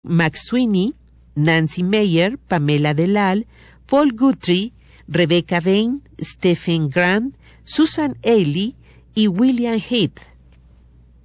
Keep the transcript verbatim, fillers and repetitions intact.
McSweeney, Nancy Meyer, Pamela Delal, Paul Guthrie, Rebecca Bain, Stephen Grant, Susan Ailey y William Heath.